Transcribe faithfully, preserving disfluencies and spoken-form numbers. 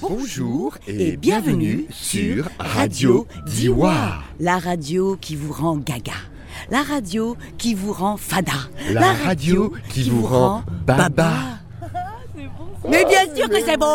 Bonjour et bienvenue sur Radio Diwa. La radio qui vous rend gaga. La radio qui vous rend fada. La radio qui vous rend baba. Mais bien sûr que c'est bon.